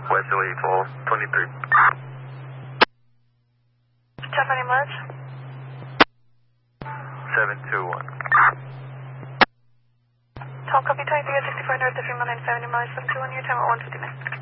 Wesley 1223. Stephanie March. 721. 12 copy 23 at 64 North of Fremont 970 miles 721, your time at 1:59.